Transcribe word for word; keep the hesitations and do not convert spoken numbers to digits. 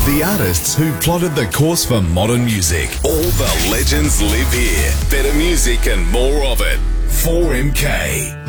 The artists who plotted the course for modern music. All the legends live here. Better music and more of it. four M K.